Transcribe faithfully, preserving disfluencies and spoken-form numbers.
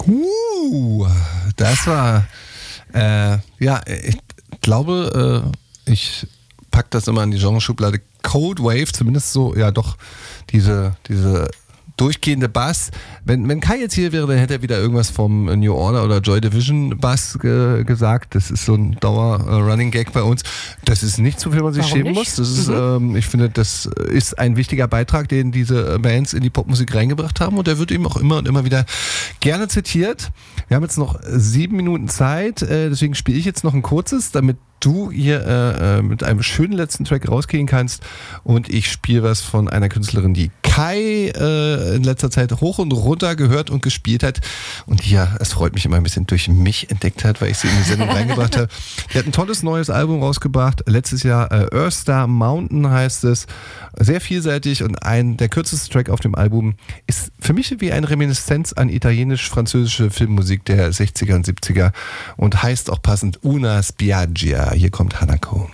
Uh, das war, äh, ja, ich glaube, äh, ich packe das immer in die Genreschublade Cold Wave, zumindest so, ja doch, diese, diese durchgehende Bass. Wenn, wenn Kai jetzt hier wäre, dann hätte er wieder irgendwas vom New Order oder Joy Division Bass ge- gesagt. Das ist so ein Dauer-Running-Gag bei uns. Das ist nichts, wofür man sich Warum schämen nicht? muss. Das ist, Mhm. ähm, ich finde, das ist ein wichtiger Beitrag, den diese Bands in die Popmusik reingebracht haben, und der wird eben auch immer und immer wieder gerne zitiert. Wir haben jetzt noch sieben Minuten Zeit, äh, deswegen spiele ich jetzt noch ein kurzes, damit du hier äh, mit einem schönen letzten Track rausgehen kannst, und ich spiele was von einer Künstlerin, die Kai äh, in letzter Zeit hoch und runter gehört und gespielt hat und die ja, es freut mich immer ein bisschen, durch mich entdeckt hat, weil ich sie in die Sendung reingebracht habe. Die hat ein tolles neues Album rausgebracht, letztes Jahr, äh, Earthstar Mountain heißt es, sehr vielseitig, und ein der kürzeste Track auf dem Album ist für mich wie eine Reminiszenz an italienisch-französische Filmmusik der sechziger und siebziger und heißt auch passend Una Spiaggia. Hier kommt Hanako.